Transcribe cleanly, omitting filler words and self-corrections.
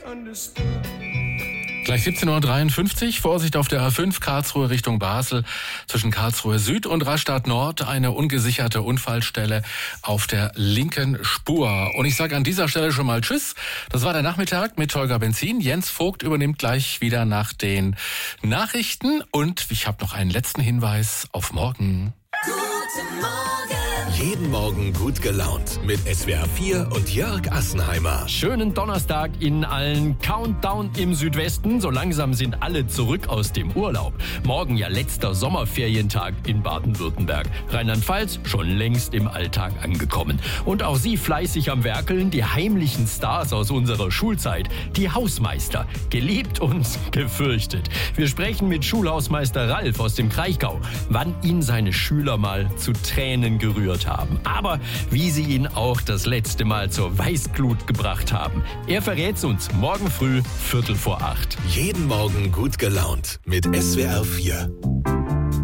Gleich 17.53 Uhr, Vorsicht auf der A5 Karlsruhe Richtung Basel. Zwischen Karlsruhe Süd und Rastatt Nord eine ungesicherte Unfallstelle auf der linken Spur. Und ich sage an dieser Stelle schon mal Tschüss. Das war der Nachmittag mit Holger Benzin. Jens Vogt übernimmt gleich wieder nach den Nachrichten. Und ich habe noch einen letzten Hinweis auf morgen. Guten Morgen. Jeden Morgen gut gelaunt mit SWR 4 und Jörg Assenheimer. Schönen Donnerstag Ihnen allen. Countdown im Südwesten. So langsam sind alle zurück aus dem Urlaub. Morgen ja letzter Sommerferientag in Baden-Württemberg. Rheinland-Pfalz schon längst im Alltag angekommen. Und auch Sie fleißig am Werkeln. Die heimlichen Stars aus unserer Schulzeit. Die Hausmeister. Geliebt und gefürchtet. Wir sprechen mit Schulhausmeister Ralf aus dem Kraichgau. Wann ihn seine Schüler mal zu Tränen gerührt haben. Aber wie sie ihn auch das letzte Mal zur Weißglut gebracht haben. Er verrät's uns morgen früh 7:45. Jeden Morgen gut gelaunt mit SWR 4.